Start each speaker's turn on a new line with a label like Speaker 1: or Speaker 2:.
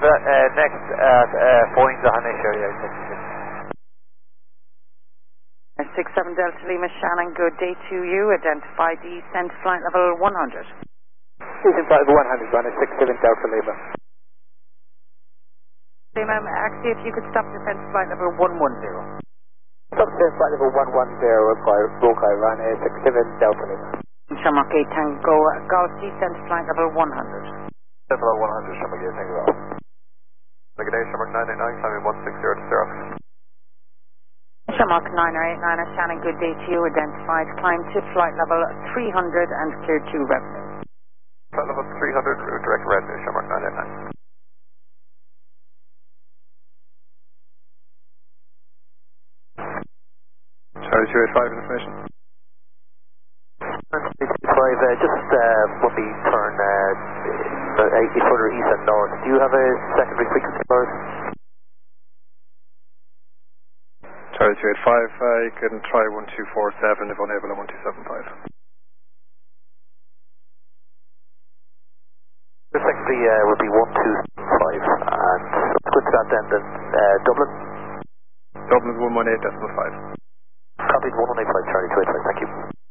Speaker 1: next Boeing's a Hanish area.
Speaker 2: 67 Delta Lima, Shannon, good day to you. Identify descent flight level 100.
Speaker 3: Descent flight level 100, runner 67 Delta Lima.
Speaker 2: Lima, actually, if you could stop descent flight level 110.
Speaker 3: Stop descent flight level 110, Rokai, runner 67 Delta Lima.
Speaker 2: Shamrock 8 Tango, Golf descent flight level 100.
Speaker 1: Level 100, Shamrock 8 Tango Golf. Good day, Shamrock 989, climbing 160 to 0.
Speaker 2: Shamrock 989, Shannon, good day to you. Identified, climb to flight level 300 and clear to revenue.
Speaker 1: Flight level 300, direct revenue, Shamrock 989.
Speaker 3: Charlie 285 information.
Speaker 1: 285, just when we turn 80 further east and north, do you have a secondary frequency for us?
Speaker 3: Charlie 285, you can try 1247 if unable on 1275.
Speaker 1: The secondary would be 1275, and let's go to that then Dublin?
Speaker 3: Dublin's 118.5.
Speaker 1: Copied 118.5, Charlie 285, thank you.